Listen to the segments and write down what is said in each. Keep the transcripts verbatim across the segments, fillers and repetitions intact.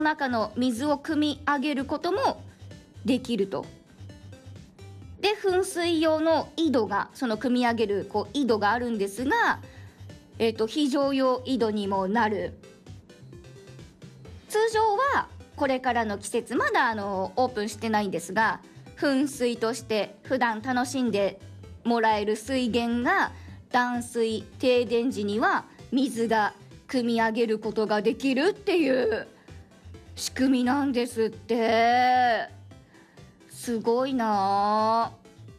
中の水を汲み上げることもできると。で噴水用の井戸が、その汲み上げるこう井戸があるんですが、えーと、非常用井戸にもなる。通常はこれからの季節、まだあのオープンしてないんですが、噴水として普段楽しんでもらえる水源が、断水停電時には水が汲み上げることができるっていう仕組みなんですって。すごいな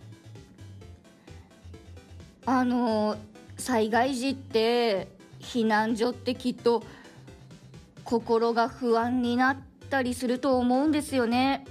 あ。あの災害時って避難所ってきっと心が不安になったりすると思うんですよね。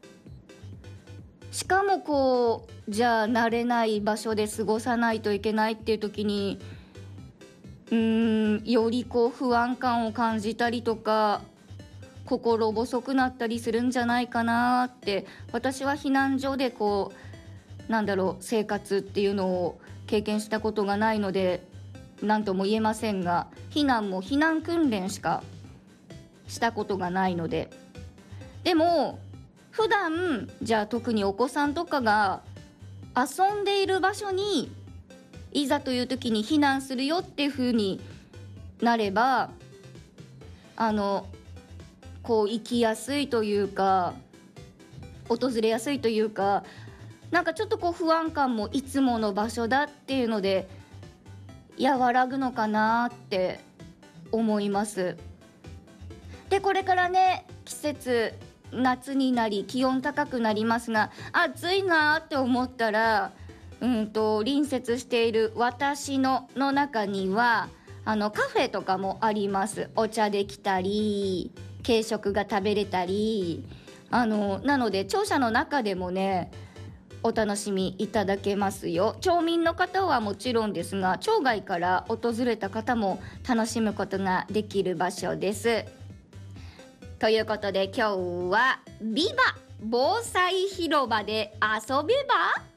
しかもこうじゃあ慣れない場所で過ごさないといけないっていう時に、うーんよりこう不安感を感じたりとか、心細くなったりするんじゃないかなって。私は避難所でこうなんだろう生活っていうのを経験したことがないので何とも言えませんが、避難も避難訓練しかしたことがないので。でも普段じゃあ特にお子さんとかが遊んでいる場所にいざという時に避難するよっていう風になれば、あのこう行きやすいというか訪れやすいというか、なんかちょっとこう不安感もいつもの場所だっていうので和らぐのかなって思います。でこれからね季節夏になり気温高くなりますが、暑いなって思ったら、うんと隣接している私のの中にはあのカフェとかもあります。お茶できたり軽食が食べれたり、あのなので庁舎の中でもねお楽しみいただけますよ。町民の方はもちろんですが、町外から訪れた方も楽しむことができる場所です。ということで今日はビバ防災広場で遊べば